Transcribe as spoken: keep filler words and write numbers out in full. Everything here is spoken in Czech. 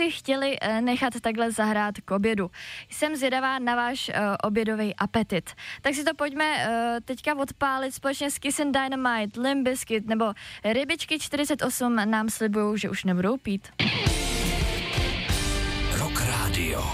si chtěli uh, nechat takhle zahrát k obědu. Jsem zvědavá na váš uh, obědový apetit. Tak si to pojďme uh, teďka odpálit společně s Kiss and Dynamite, Limp Bizkit nebo Rybičky čtyřicet osm nám slibují, že už nebudou pít. Rock Radio.